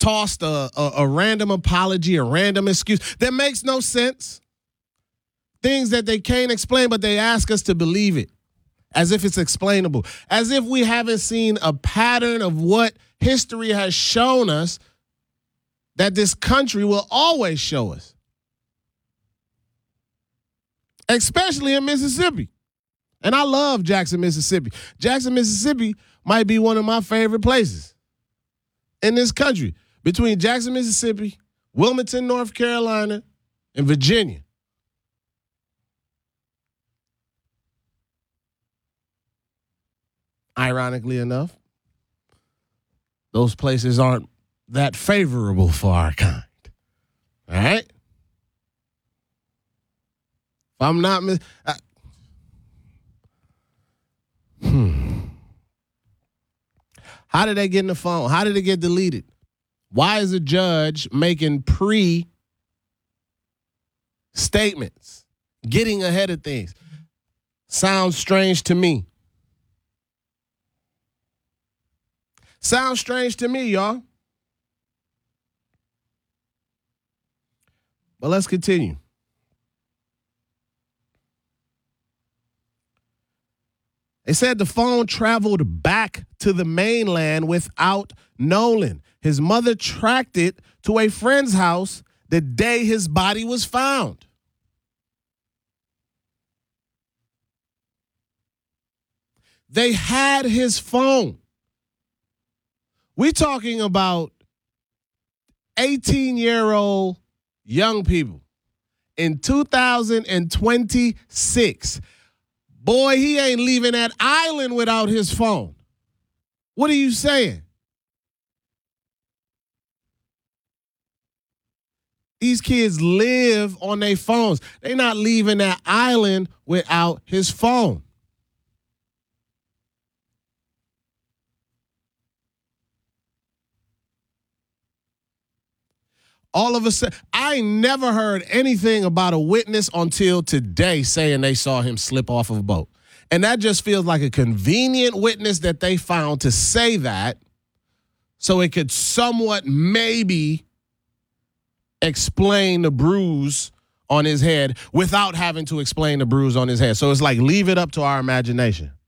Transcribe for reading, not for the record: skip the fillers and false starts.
tossed a random apology, a random excuse that makes no sense. Things that they can't explain, but they ask us to believe it as if it's explainable, as if we haven't seen a pattern of what history has shown us that this country will always show us, especially in Mississippi. And I love Jackson, Mississippi. Jackson, Mississippi might be one of my favorite places in this country, between Jackson, Mississippi, Wilmington, North Carolina, and Virginia. Ironically enough, those places aren't that favorable for our kind. All right? If I'm not How did they get in the phone? How did it get deleted? Why is a judge making pre-statements, getting ahead of things? Sounds strange to me. Sounds strange to me, y'all. But let's continue. They said the phone traveled back to the mainland without Nolan. His mother tracked it to a friend's house the day his body was found. They had his phone. We're talking about 18-year-old young people in 2026. Boy, he ain't leaving that island without his phone. What are you saying? These kids live on their phones. They're not leaving that island without his phone. All of a sudden, I never heard anything about a witness until today saying they saw him slip off of a boat. And that just feels like a convenient witness that they found to say that so it could somewhat maybe explain the bruise on his head without having to explain the bruise on his head. So it's like, leave it up to our imagination.